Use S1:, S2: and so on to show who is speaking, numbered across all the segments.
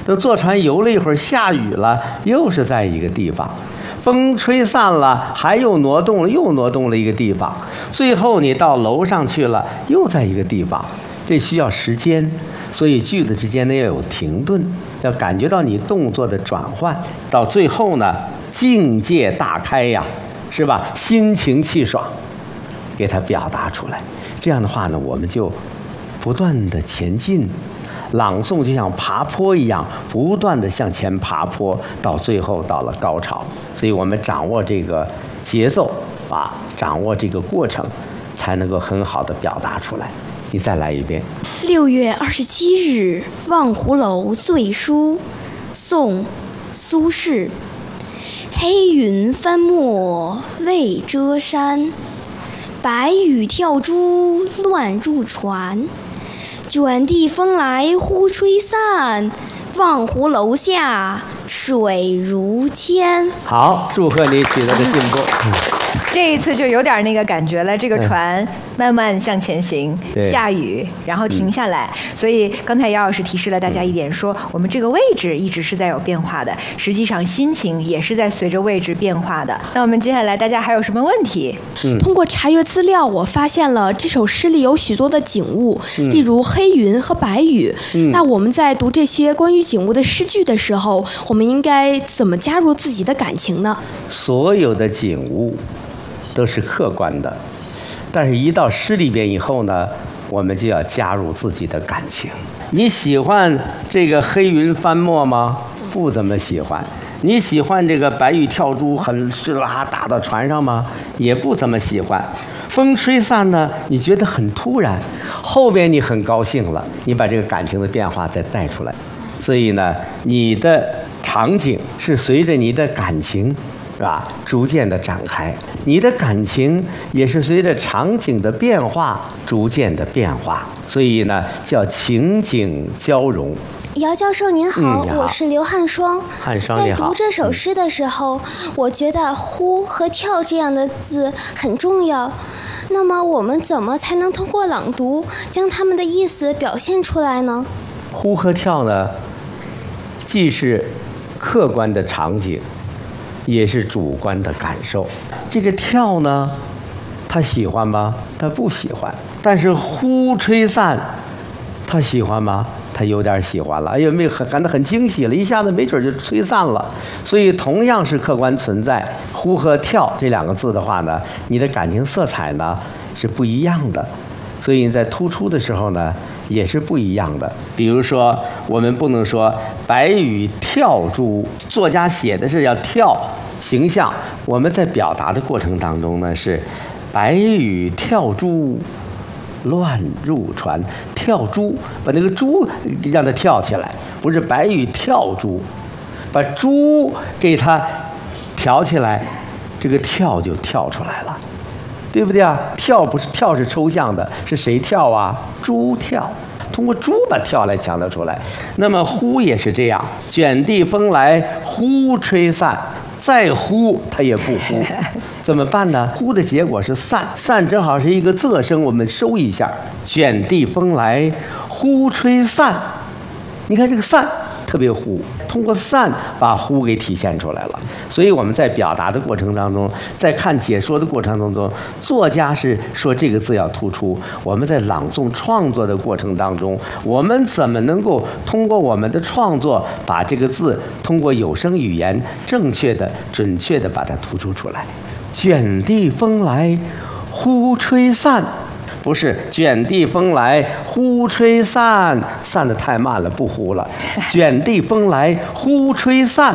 S1: 等坐船游了一会儿，下雨了，又是在一个地方。风吹散了，还又挪动了一个地方。最后你到楼上去了，又在一个地方。这需要时间，所以句子之间呢要有停顿，要感觉到你动作的转换。到最后呢，境界大开呀，是吧？心情气爽，给它表达出来。这样的话呢，我们就不断的前进。朗诵就像爬坡一样，不断的向前爬坡，到最后到了高潮。所以我们掌握这个节奏啊，掌握这个过程，才能够很好的表达出来。你再来一遍。
S2: 6月27日，望湖楼醉书，宋·苏轼。黑云翻墨未遮山，白雨跳珠乱入船。卷地风来忽吹散，望湖楼下水如天。
S1: 好，祝贺你取得的进步。
S3: 这一次就有点那个感觉了，这个船慢慢向前行，下雨，然后停下来。所以刚才姚老师提示了大家一点，说我们这个位置一直是在有变化的，实际上心情也是在随着位置变化的。那我们接下来大家还有什么问题？
S2: 通过查阅资料，我发现了这首诗里有许多的景物，例如黑云和白雨。那我们在读这些关于景物的诗句的时候，我们应该怎么加入自己的感情呢？
S1: 所有的景物都是客观的，但是一到诗里边以后呢，我们就要加入自己的感情。你喜欢这个黑云翻墨吗？不怎么喜欢。你喜欢这个白雨跳珠很是吧打到船上吗？也不怎么喜欢。风吹散呢，你觉得很突然，后边你很高兴了，你把这个感情的变化再带出来。所以呢，你的场景是随着你的感情是吧逐渐的展开，你的感情也是随着场景的变化逐渐的变化，所以呢叫情景交融。
S4: 姚教授您好，我是刘汉双。
S1: 汉双你好。
S4: 在读这首诗的时候，我觉得呼和跳这样的字很重要。那么我们怎么才能通过朗读将它们的意思表现出来呢？
S1: 呼和跳呢，既是客观的场景，也是主观的感受。这个跳呢，他喜欢吗？他不喜欢。但是呼吹散，他喜欢吗？他有点喜欢了。哎呀，感到很惊喜了，一下子没准就吹散了。所以同样是客观存在，呼和跳这两个字的话呢，你的感情色彩呢是不一样的。所以你在突出的时候呢，也是不一样的。比如说，我们不能说白雨跳珠，作家写的是要跳形象，我们在表达的过程当中呢是白雨跳珠乱入船。跳珠，把那个珠让它跳起来，不是白雨跳珠，把珠给它挑起来，这个跳就跳出来了，对不对啊？跳不是跳是抽象的，是谁跳啊？珠跳，通过珠把跳来强调出来。那么呼也是这样，卷地风来忽吹散，再呼它也不呼，怎么办呢？呼的结果是散，散正好是一个仄声，我们收一下。卷地风来忽吹散，你看这个散特别呼，通过散把呼给体现出来了。所以我们在表达的过程当中，在看解说的过程当中，作家是说这个字要突出，我们在朗诵创作的过程当中，我们怎么能够通过我们的创作把这个字通过有声语言正确的准确的把它突出出来。卷地风来忽吹散，不是卷地风来忽吹散，散得太慢了，不呼了。卷地风来忽吹散，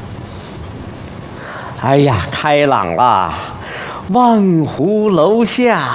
S1: 哎呀，开朗了。望湖楼下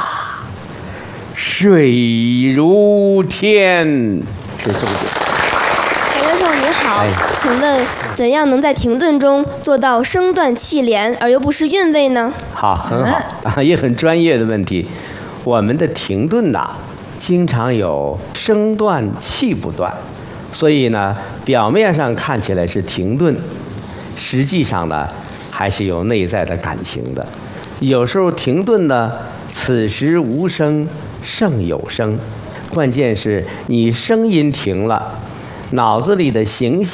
S1: 水如天，这重点。
S4: 姚教授您好，请问怎样能在停顿中做到声断气连而又不失韵味呢？
S1: 好，很好啊，也很专业的问题。我们的停顿呐，经常有声断气不断，所以呢，表面上看起来是停顿，实际上呢，还是有内在的感情的。有时候停顿呢，此时无声胜有声，关键是你声音停了，脑子里的形象